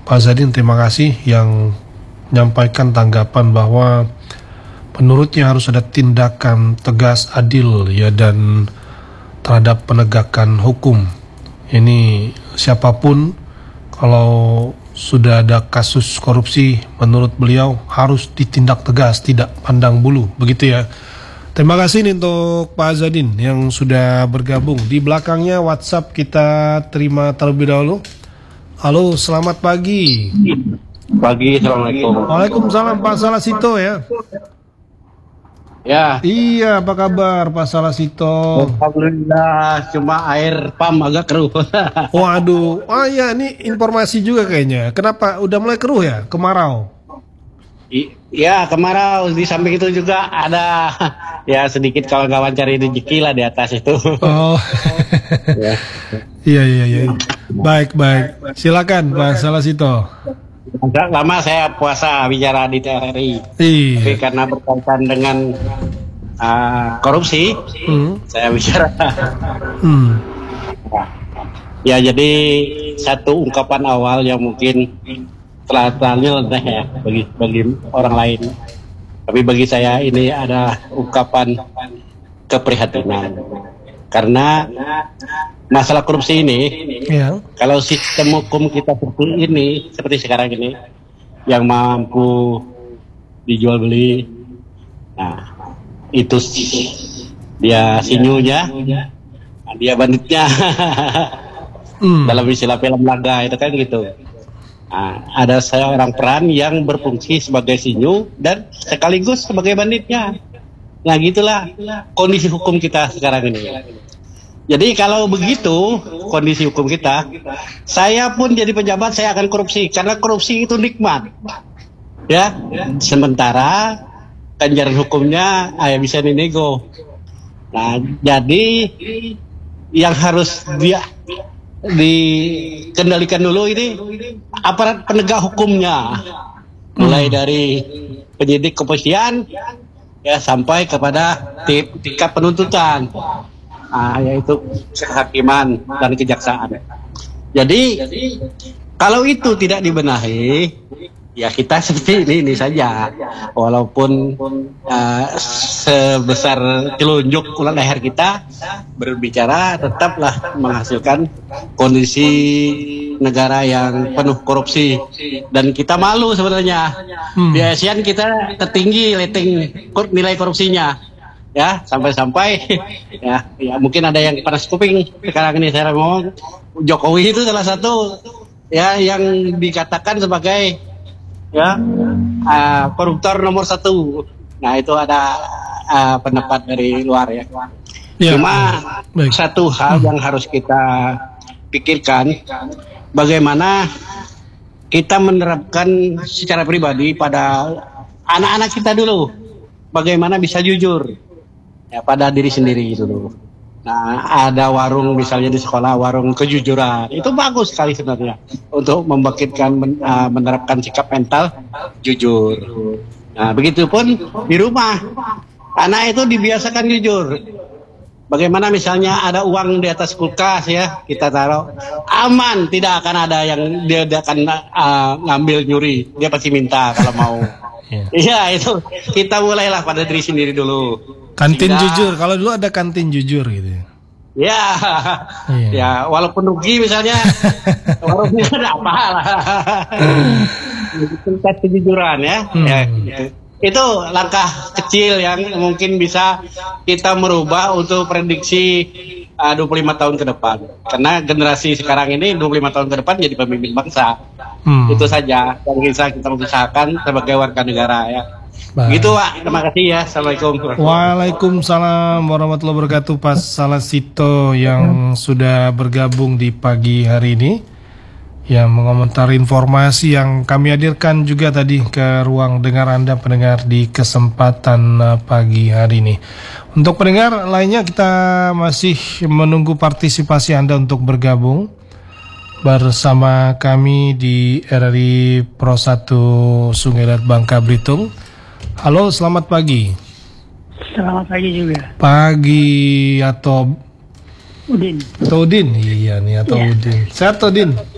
Pak Zadin terima kasih yang menyampaikan tanggapan bahwa menurutnya harus ada tindakan tegas, adil ya, dan terhadap penegakan hukum. Ini siapapun kalau sudah ada kasus korupsi, menurut beliau harus ditindak tegas, tidak pandang bulu, begitu ya. Terima kasih nih untuk Pak Zadin yang sudah bergabung. Di belakangnya WhatsApp kita terima terlebih dahulu. Halo, selamat pagi. Pagi, assalamualaikum. Waalaikumsalam, Pak Salasito ya. Ya. Iya, apa kabar Pak Salasito? Alhamdulillah, cuma air pam agak keruh. Waduh, ya ini informasi juga kayaknya. Kenapa udah mulai keruh ya, kemarau? Ya, kemarau. Di samping itu juga ada ya sedikit kawan-kawan cari rezeki lah di atas itu. Oh, Ya. iya. Baik. Silakan Pak Salasito. Agak lama saya puasa bicara di TRRI. Iya. Tapi karena berkaitan dengan korupsi, saya bicara. Ya, jadi satu ungkapan awal yang mungkin telah nyeleneh ya bagi orang lain. Tapi bagi saya ini ada ungkapan keprihatinan. Karena masalah korupsi ini, Ya. kalau sistem hukum kita seperti sekarang ini, yang mampu dijual beli, nah itu dia sinyunya, dia banditnya. Dalam istilah film laga itu kan gitu. Nah, ada seorang peran yang berfungsi sebagai sinyu dan sekaligus sebagai banditnya. Nah, gitulah kondisi hukum kita sekarang ini. Jadi kalau begitu kondisi hukum kita, saya pun jadi pejabat saya akan korupsi karena korupsi itu nikmat. Ya, sementara ganjaran hukumnya bisa dinego. Nah, jadi yang harus dikendalikan dulu ini aparat penegak hukumnya, mulai dari penyidik kepolisian ya sampai kepada tingkat penuntutan, yaitu kehakiman dan kejaksaan. Jadi kalau itu tidak dibenahi, ya kita seperti ini saja, walaupun sebesar telunjuk ulang leher kita berbicara, tetaplah menghasilkan kondisi negara yang penuh korupsi, dan kita malu sebenarnya. Di ASEAN kita tertinggi rating nilai korupsinya, ya sampai-sampai ya mungkin ada yang panas kuping sekarang ini saya ngomong, Jokowi itu salah satu ya yang dikatakan sebagai koruptor nomor 1. Nah, itu ada pendapat dari luar ya. Cuma satu hal yang harus kita pikirkan, bagaimana kita menerapkan secara pribadi pada anak-anak kita dulu, bagaimana bisa jujur ya pada diri sendiri dulu. Nah, ada warung misalnya di sekolah, warung kejujuran, itu bagus sekali sebenarnya untuk membangkitkan menerapkan sikap mental jujur. Nah, begitupun di rumah, anak itu dibiasakan jujur. Bagaimana misalnya ada uang di atas kulkas ya, kita taruh aman, tidak akan ada yang dia akan ngambil nyuri, dia pasti minta kalau mau. Iya, itu kita mulailah pada diri sendiri dulu. Kantin jujur, kalau dulu ada kantin jujur gitu. Ya, ya walaupun rugi misalnya, warungnya ada apa lah. Tingkat kejujuran ya, gitu. Itu langkah kecil yang mungkin bisa kita merubah untuk prediksi 25 tahun ke depan. Karena generasi sekarang ini 25 tahun ke depan jadi pemimpin bangsa. Itu saja yang bisa kita usahakan sebagai warga negara ya. Gitu Pak, terima kasih ya. Assalamualaikum. Waalaikumsalam warahmatullahi wabarakatuh, Pak Salasito yang sudah bergabung di pagi hari ini, yang mengomentari informasi yang kami hadirkan juga tadi ke ruang dengar Anda pendengar di kesempatan pagi hari ini. Untuk pendengar lainnya, kita masih menunggu partisipasi Anda untuk bergabung bersama kami di RRI Pro 1 Sungai Liat Bangka Belitung. Halo, selamat pagi. Selamat pagi juga. Pagi atau Udin. Udin? Iya nih, atau Udin. Sehat Udin?